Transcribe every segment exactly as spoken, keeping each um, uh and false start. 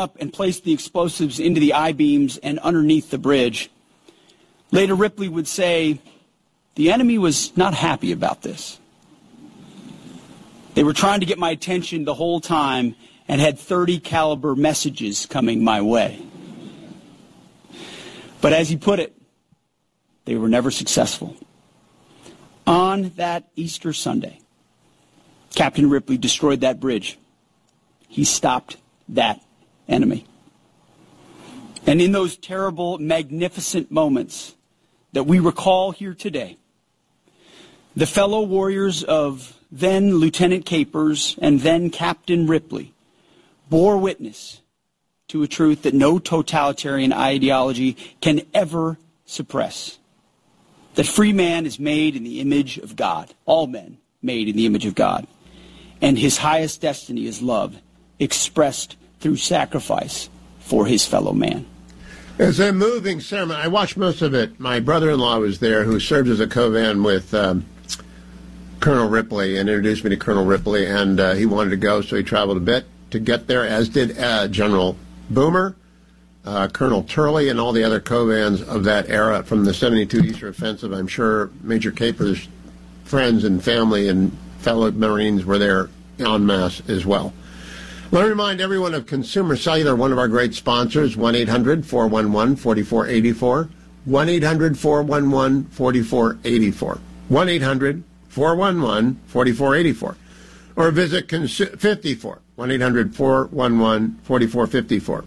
up and placed the explosives into the I-beams and underneath the bridge. Later, Ripley would say, the enemy was not happy about this. They were trying to get my attention the whole time and had thirty caliber messages coming my way. But as he put it, they were never successful. On that Easter Sunday, Captain Ripley destroyed that bridge. He stopped that enemy. And in those terrible, magnificent moments that we recall here today, the fellow warriors of then Lieutenant Capers and then Captain Ripley bore witness to a truth that no totalitarian ideology can ever suppress. That free man is made in the image of God. All men made in the image of God. And his highest destiny is love, expressed through sacrifice for his fellow man. It's a moving ceremony. I watched most of it. My brother-in-law was there, who served as a co-van with um, Colonel Ripley, and introduced me to Colonel Ripley, and uh, he wanted to go, so he traveled a bit to get there, as did uh, General Boomer, uh, Colonel Turley, and all the other co-vans of that era from the seventy-two Easter Offensive. I'm sure Major Capers' friends and family and fellow Marines were there en masse as well. Let me remind everyone of Consumer Cellular, one of our great sponsors, one eight hundred four one one four four eight four, one eight hundred four one one four four eight four, one eight hundred four one one four four eight four, or visit fifty-four, one eight hundred four one one four four five four,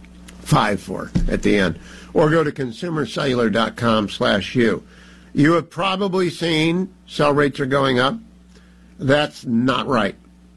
five four at the end, or go to consumer cellular dot com slash you. You have probably seen cell rates are going up. That's not right.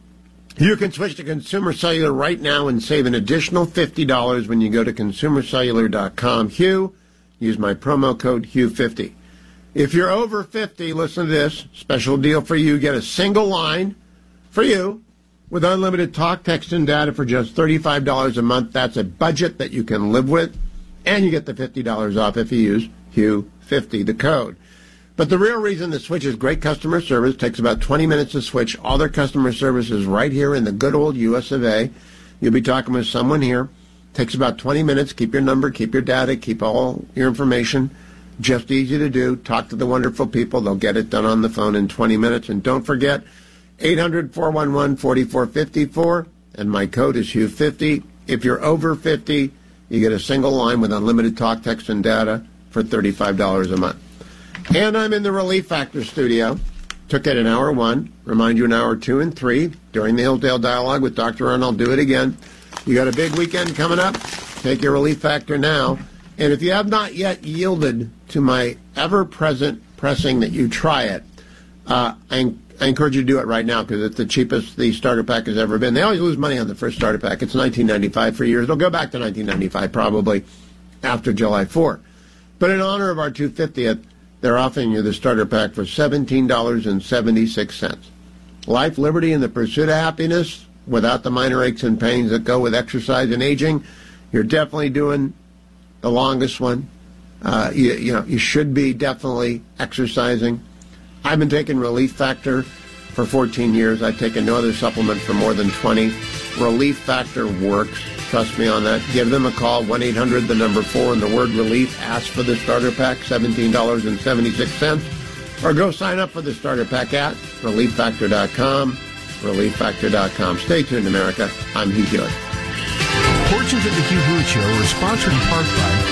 You can switch to Consumer Cellular right now and save an additional fifty dollars when you go to consumer cellular dot com. Hugh, use my promo code Hugh fifty. If you're over fifty, listen to this. Special deal for you. Get a single line for you with unlimited talk, text, and data for just thirty-five dollars a month. That's a budget that you can live with, and you get the fifty dollars off if you use Hugh fifty, the code. But the real reason the switch is great customer service. Takes about twenty minutes to switch. All their customer service is right here in the good old U S of A. You'll be talking with someone here. Takes about twenty minutes. Keep your number, keep your data, keep all your information. Just easy to do. Talk to the wonderful people. They'll get it done on the phone in twenty minutes. And don't forget, eight hundred four one one four four five four, and my code is Hugh fifty. If you're over fifty, you get a single line with unlimited talk, text, and data for thirty-five dollars a month. And I'm in the Relief Factor studio. Took it in hour one. Remind you in hour two and three during the Hillsdale Dialogue with Doctor Arnn. I'll do it again. You got a big weekend coming up. Take your Relief Factor now. And if you have not yet yielded to my ever-present pressing that you try it, uh, I, I encourage you to do it right now because it's the cheapest the starter pack has ever been. They always lose money on the first starter pack. It's nineteen ninety-five for years. It'll go back to nineteen ninety-five probably after July fourth. But in honor of our two hundred fiftieth, they're offering you the starter pack for seventeen dollars and seventy-six cents. Life, liberty, and the pursuit of happiness without the minor aches and pains that go with exercise and aging. You're definitely doing the longest one. Uh, you, you know, you should be definitely exercising. I've been taking Relief Factor for fourteen years. I've taken no other supplement for more than twenty. Relief Factor works. Trust me on that. Give them a call, one eight hundred, the number four, and the word relief. Ask for the starter pack, seventeen dollars and seventy-six cents. Or go sign up for the starter pack at relief factor dot com, relief factor dot com. Stay tuned, America. I'm Hugh Hewitt. Portions of the Hugh Hewitt Show are sponsored in part by